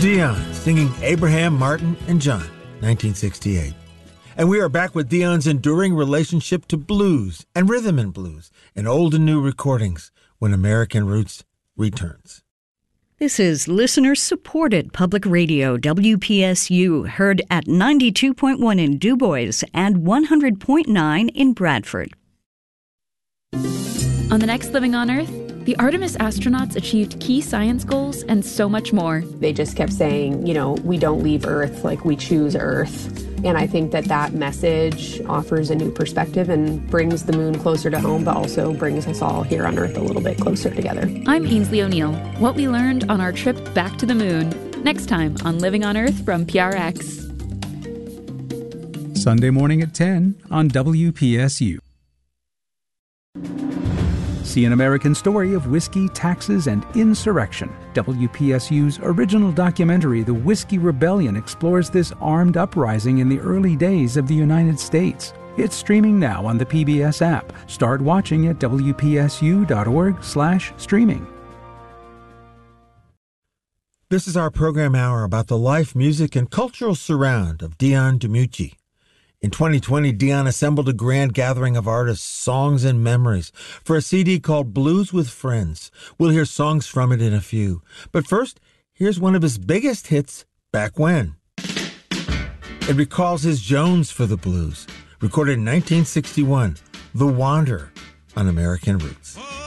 Dion singing Abraham, Martin, and John, 1968. And we are back with Dion's enduring relationship to blues and rhythm and blues in old and new recordings when American Roots returns. This is listener-supported public radio, WPSU, heard at 92.1 in DuBois and 100.9 in Bradford. On the next Living on Earth, the Artemis astronauts achieved key science goals and so much more. They just kept saying, we don't leave Earth, like we choose Earth. And I think that message offers a new perspective and brings the moon closer to home, but also brings us all here on Earth a little bit closer together. I'm Ainsley O'Neill. What we learned on our trip back to the moon. Next time on Living on Earth from PRX. Sunday morning at 10 on WPSU. See an American story of whiskey, taxes, and insurrection. WPSU's original documentary, The Whiskey Rebellion, explores this armed uprising in the early days of the United States. It's streaming now on the PBS app. Start watching at WPSU.org/streaming. This is our program hour about the life, music, and cultural surround of Dion DiMucci. In 2020, Dion assembled a grand gathering of artists, songs, and memories for a CD called Blues with Friends. We'll hear songs from it in a few. But first, here's one of his biggest hits, Back When. It recalls his Jones for the blues, recorded in 1961, The Wanderer on American Roots.